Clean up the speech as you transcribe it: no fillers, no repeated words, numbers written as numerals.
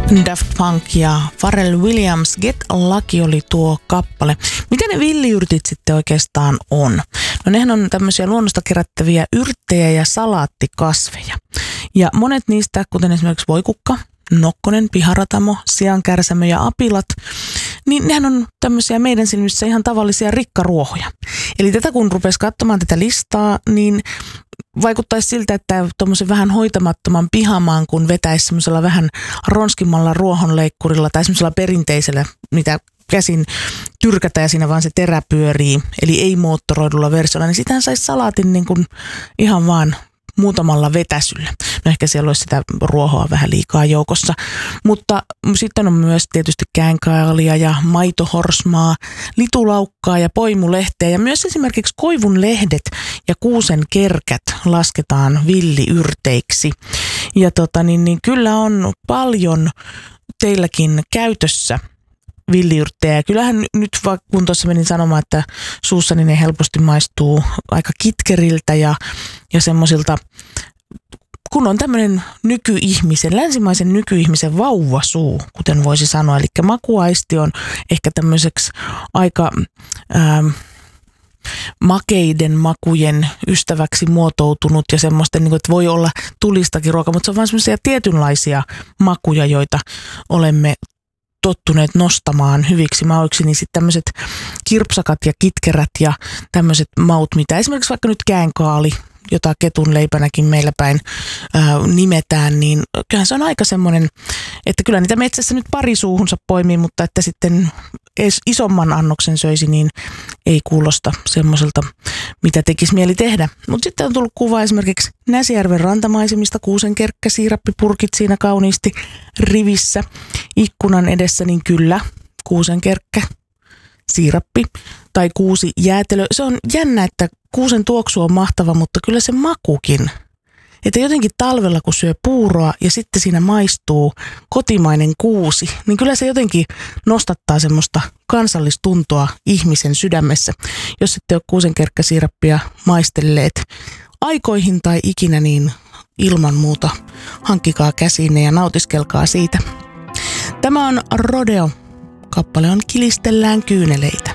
Daft Punk ja Pharrell Williams, Get Lucky oli tuo kappale. Mitä ne villiyrtit sitten oikeastaan on? No nehän on tämmöisiä luonnosta kerättäviä yrttejä ja salaattikasveja. Ja monet niistä, kuten esimerkiksi voikukka, nokkonen, piharatamo, siankärsämö ja apilat, niin nehän on tämmöisiä meidän silmissä ihan tavallisia rikkaruohoja. Eli tätä kun rupesi katsomaan tätä listaa, niin vaikuttaisi siltä, että tuommoisen vähän hoitamattoman pihamaan, kun vetäisi semmoisella vähän ronskimmalla ruohonleikkurilla tai semmoisella perinteisellä, mitä käsin tyrkätään ja siinä vaan se terä pyörii, eli ei moottoroidulla versiolla, niin sitähän saisi salaatin niin kuin ihan vaan muutamalla vetäsyllä. No ehkä siellä olisi sitä ruohoa vähän liikaa joukossa. Mutta sitten on myös tietysti käänkaalia ja maitohorsmaa, litulaukkaa ja poimulehteä. Ja myös esimerkiksi koivun lehdet ja kuusen kerkät lasketaan villiyrteiksi. Ja kyllä on paljon teilläkin käytössä villiyrttejä. Kyllähän nyt kun tuossa menin sanomaan, että suussani ne helposti maistuu aika kitkeriltä ja semmoisilta, kun on tämmöinen länsimaisen nykyihmisen vauvasuu, kuten voisi sanoa. Eli makuaisti on ehkä tämmöiseksi aika makeiden makujen ystäväksi muotoutunut ja semmoisten, että voi olla tulistakin ruokaa, mutta se on vaan semmoisia tietynlaisia makuja, joita olemme tottuneet nostamaan hyviksi mauiksi, niin sitten tämmöiset kirpsakat ja kitkerät ja tämmöiset maut, mitä esimerkiksi vaikka nyt käänkaali, jota ketun leipänäkin meillä päin nimetään, niin kyllähän se on aika semmoinen, että kyllä niitä metsässä nyt pari suuhunsa poimii, mutta että sitten edes isomman annoksen söisi, niin ei kuulosta semmoiselta, mitä tekisi mieli tehdä. Mutta sitten on tullut kuva esimerkiksi Näsijärven rantamaisemista, kuusenkerkkä, siirappipurkit siinä kauniisti rivissä ikkunan edessä, niin kyllä kuusenkerkkä, siirappi tai kuusi jäätelö. Se on jännä, että kuusen tuoksu on mahtava, mutta kyllä se makukin. Että jotenkin talvella, kun syö puuroa ja sitten siinä maistuu kotimainen kuusi, niin kyllä se jotenkin nostattaa semmoista kansallistuntoa ihmisen sydämessä. Jos sitten ole kuusenkerkkäsiirappia maistelleet aikoihin tai ikinä, niin ilman muuta hankkikaa käsiinne ja nautiskelkaa siitä. Tämä on Rodeo. Kappale on Kilistellään kyyneleitä.